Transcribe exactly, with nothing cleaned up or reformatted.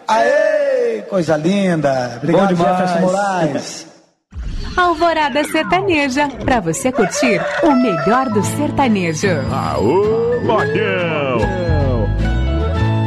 Aê, coisa linda. Obrigado, Jefferson Moraes. Alvorada Sertaneja, pra você curtir o melhor do sertanejo. Aô, modão!